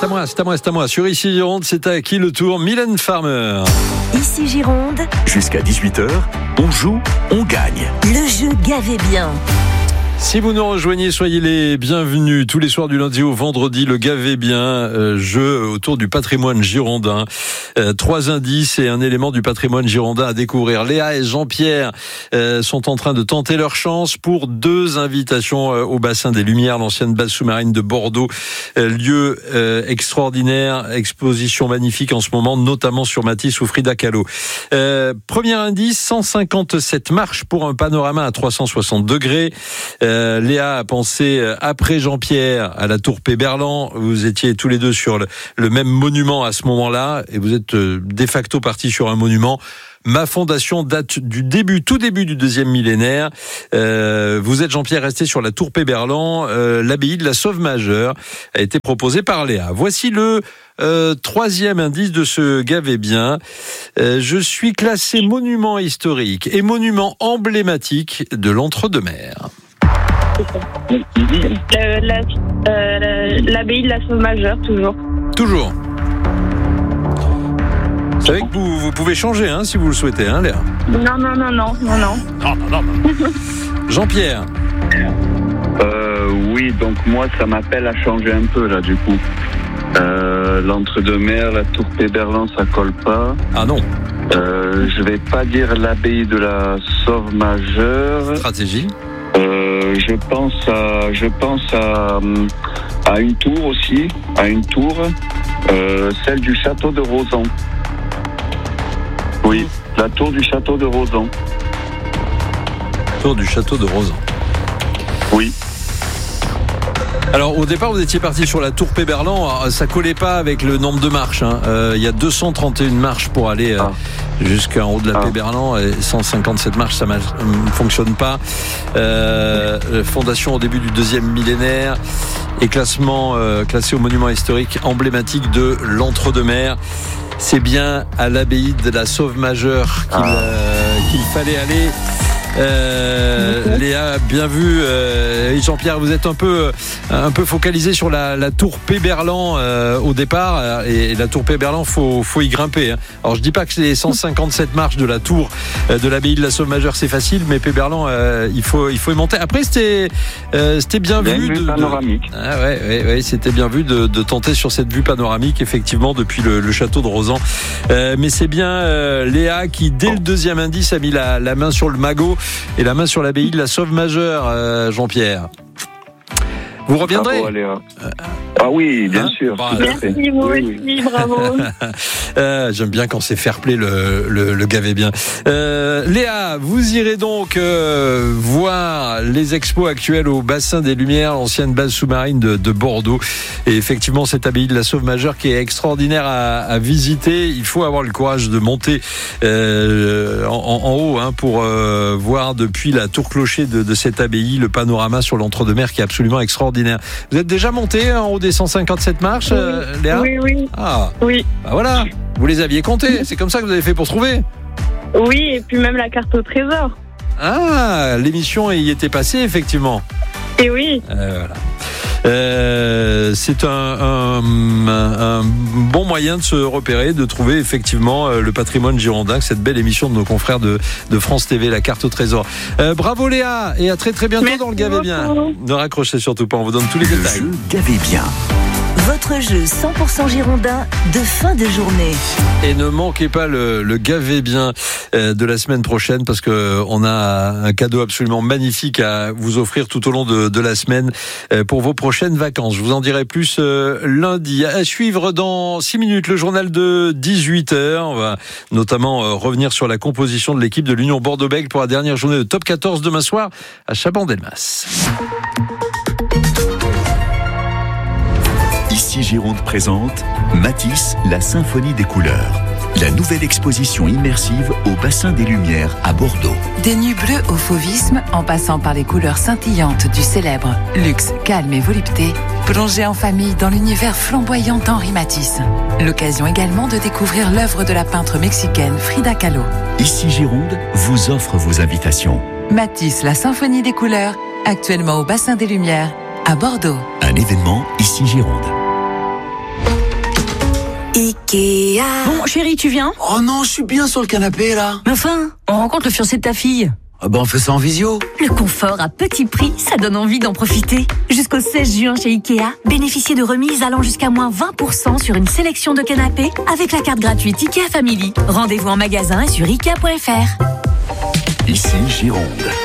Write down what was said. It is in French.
c'est à moi. Sur Ici Gironde, c'est à qui le tour? Mylène Farmer. Ici Gironde. Jusqu'à 18h, on joue, on gagne. Le jeu Gavez bien. Si vous nous rejoignez, soyez les bienvenus. Tous les soirs du lundi au vendredi, le Gavez bien, jeu autour du patrimoine girondin. 3 indices et un élément du patrimoine girondin à découvrir. Léa et Jean-Pierre sont en train de tenter leur chance pour 2 invitations au bassin des Lumières, l'ancienne base sous-marine de Bordeaux. Lieu extraordinaire, exposition magnifique en ce moment, notamment sur Matisse ou Frida Kahlo. Premier indice, 157 marches pour un panorama à 360 degrés. Léa a pensé, après Jean-Pierre, à la tour Péberlan. Vous étiez tous les deux sur le même monument à ce moment-là, et vous êtes de facto partis sur un monument. Ma fondation date du tout début du 2e millénaire. Vous êtes, Jean-Pierre, resté sur la tour Péberlan. L'abbaye de la Sauve-Majeure a été proposée par Léa. Voici le 3e indice de ce Gavez bien. Je suis classé monument historique et monument emblématique de l'Entre-deux-Mers. L'abbaye de la Sauve-Majeure, toujours. Vous savez que vous pouvez changer, si vous le souhaitez, Léa. Non. Jean-Pierre. Oui, donc moi, ça m'appelle à changer un peu, là, du coup. L'Entre-deux-Mers, la tour Péberlan, ça colle pas. Ah non. Je vais pas dire l'abbaye de la Sauve-Majeure. Stratégie. Je pense à une tour aussi, celle du château de Rozan. Oui, la tour du château de Rozan. Tour du château de Rozan. Oui. Alors au départ vous étiez parti sur la tour Péberlan, ça collait pas avec le nombre de marches. Il y a 231 marches pour aller jusqu'en haut de la Péberlan, et 157 marches ça ne fonctionne pas. Fondation au début du 2e millénaire et classé au monument historique emblématique de l'Entre-deux-Mers. C'est bien à l'abbaye de la Sauve-Majeure qu'il fallait aller. Léa, bien vu. Jean-Pierre, vous êtes un peu focalisé sur la tour Péberlan au départ, et la tour Péberlan, faut y grimper. Alors je dis pas que les 157 marches de la tour de l'abbaye de la Sauve-Majeure c'est facile, mais Péberlan, il faut y monter. Après c'était bien vu panoramique. Ouais, c'était bien vu de tenter sur cette vue panoramique, effectivement, depuis le château de Rozan. Mais c'est bien Léa qui, dès le 2e indice, a mis la main sur le magot et la main sur l'abbaye de la Sauve-Majeure, Jean-Pierre. Vous reviendrez? Bravo, Léa. Ah oui, bien sûr. Merci, vous aussi, bravo. J'aime bien quand c'est fair play le Gavez bien. Léa, vous irez donc voir les expos actuelles au bassin des Lumières, l'ancienne base sous-marine de Bordeaux. Et effectivement, cette abbaye de la Sauve-Majeure qui est extraordinaire à visiter. Il faut avoir le courage de monter en haut pour voir depuis la tour clocher de cette abbaye le panorama sur l'Entre-deux-Mers qui est absolument extraordinaire. Vous êtes déjà monté en haut des 157 marches, Léa? Oui. Ah. Oui. Bah voilà, vous les aviez comptés. C'est comme ça que vous avez fait pour trouver? Oui, et puis même la carte au trésor. Ah, l'émission y était passée, effectivement. Et oui. Voilà. C'est un bon moyen de se repérer, de trouver effectivement le patrimoine girondin, cette belle émission de nos confrères de France TV, la carte au trésor. Bravo Léa, et à très très bientôt. Merci dans le Gavez bien. Ne raccrochez surtout pas, on vous donne tous les détails. Le jeu Gavez bien. Votre jeu 100% girondin de fin de journée. Et ne manquez pas le Gavez bien de la semaine prochaine, parce que on a un cadeau absolument magnifique à vous offrir tout au long de la semaine pour vos prochaines vacances. Je vous en dirai plus lundi. À suivre dans 6 minutes le journal de 18h. On va notamment revenir sur la composition de l'équipe de l'Union Bordeaux-Bègles pour la dernière journée de Top 14 demain soir à Chabandelmas. Ici Gironde présente Matisse, la symphonie des couleurs. La nouvelle exposition immersive au bassin des Lumières à Bordeaux. Des nues bleues au fauvisme, en passant par les couleurs scintillantes du célèbre luxe, calme et volupté, plongez en famille dans l'univers flamboyant d'Henri Matisse. L'occasion également de découvrir l'œuvre de la peintre mexicaine Frida Kahlo. Ici Gironde vous offre vos invitations. Matisse, la symphonie des couleurs, actuellement au bassin des Lumières à Bordeaux. Un événement Ici Gironde. Ikea. Bon, chérie, tu viens? Oh non, je suis bien sur le canapé là. Mais enfin, on rencontre le fiancé de ta fille. Ah bah on fait ça en visio. Le confort à petit prix, ça donne envie d'en profiter. Jusqu'au 16 juin chez Ikea, bénéficiez de remises allant jusqu'à moins 20% sur une sélection de canapés avec la carte gratuite Ikea Family. Rendez-vous en magasin et sur Ikea.fr. Ici Gironde.